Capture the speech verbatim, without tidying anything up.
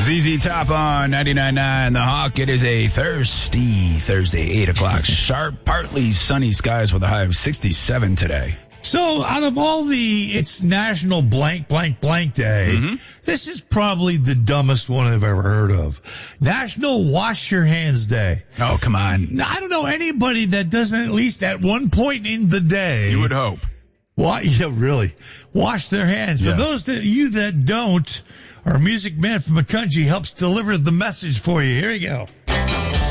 Z Z Top on ninety-nine point nine The Hawk. It is a thirsty Thursday, eight o'clock sharp. Partly sunny skies with a high of sixty-seven today. So out of all the, it's National Blank, Blank, Blank Day, mm-hmm. this is probably the dumbest one I've ever heard of. National Wash Your Hands Day. Oh, come on. I don't know anybody that doesn't at least at one point in the day. You would hope. Well, yeah, really. Wash their hands. Yes. For those that you that don't, our music man from McCungie helps deliver the message for you. Here we go.